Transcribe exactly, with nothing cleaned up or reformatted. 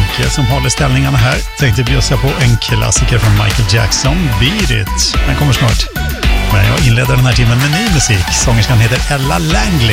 Henke som håller ställningarna här. Tänkte bjussa på en klassiker från Michael Jackson, Beat It. Den kommer snart. Men jag inleder den här timmen med ny musik. Sångerskan heter Ella Langley.